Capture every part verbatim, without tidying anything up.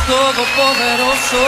todopoderoso.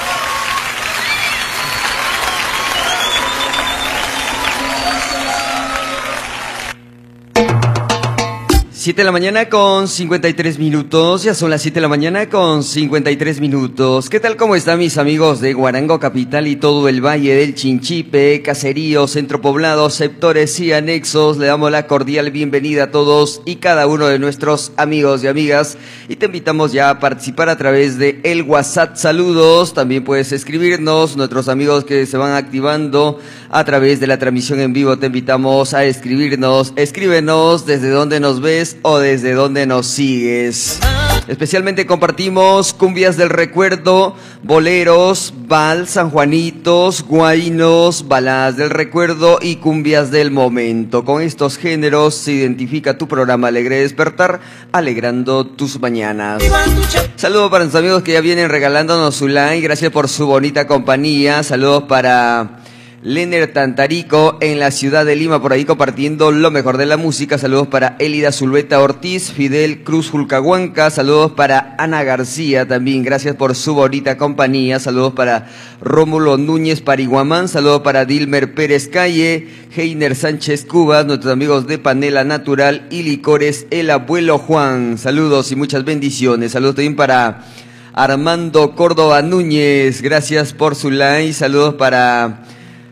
Siete de la mañana con cincuenta y tres minutos, ya son las siete de la mañana con cincuenta y tres minutos. ¿Qué tal, cómo están mis amigos de Huarango Capital y todo el Valle del Chinchipe, caseríos, centro poblado, sectores y anexos? Le damos la cordial bienvenida a todos y cada uno de nuestros amigos y amigas y te invitamos ya a participar a través de el WhatsApp. Saludos, también puedes escribirnos, nuestros amigos que se van activando a través de la transmisión en vivo, te invitamos a escribirnos, escríbenos desde donde nos ves o desde donde nos sigues. Especialmente compartimos cumbias del recuerdo, boleros, vals, sanjuanitos, guainos, baladas del recuerdo y cumbias del momento. Con estos géneros se identifica tu programa Alegre Despertar, alegrando tus mañanas. Saludos para los amigos que ya vienen regalándonos su like, gracias por su bonita compañía. Saludos para Lener Tantarico en la ciudad de Lima, por ahí compartiendo lo mejor de la música. Saludos para Elida Zulbeta Ortiz, Fidel Cruz Julcahuanca. Saludos para Ana García también, gracias por su bonita compañía. Saludos para Rómulo Núñez Pariguamán. Saludos para Dilmer Pérez Calle, Heiner Sánchez Cubas, nuestros amigos de Panela Natural y Licores El Abuelo Juan. Saludos y muchas bendiciones. Saludos también para Armando Córdoba Núñez, gracias por su like. Saludos para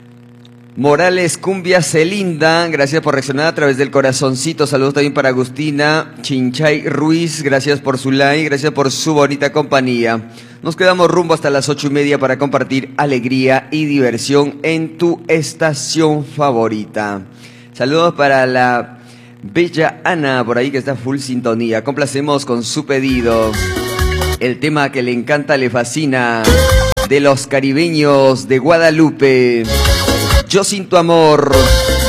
Morales Cumbia Celinda, gracias por reaccionar a través del corazoncito. Saludos también para Agustina Chinchay Ruiz, gracias por su like, gracias por su bonita compañía. Nos quedamos rumbo hasta las ocho y media para compartir alegría y diversión en tu estación favorita. Saludos para la bella Ana, por ahí que está full sintonía. Complacemos con su pedido. El tema que le encanta, le fascina, de los caribeños de Guadalupe. Yo sin tu amor.